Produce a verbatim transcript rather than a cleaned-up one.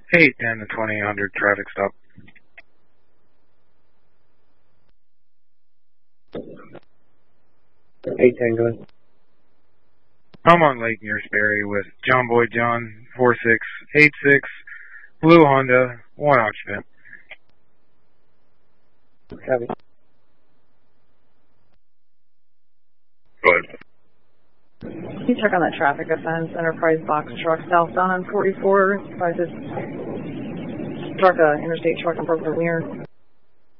eight ten to twenty hundred traffic stop. eight ten, go ahead. I'm on Lake near Sperry with John Boy John, four six eight six, Blue Honda, one occupant. Copy. Go ahead. Can you check on that traffic offense, Enterprise box truck southbound on forty-four, by this truck, uh, interstate truck in Brooklyn Weir?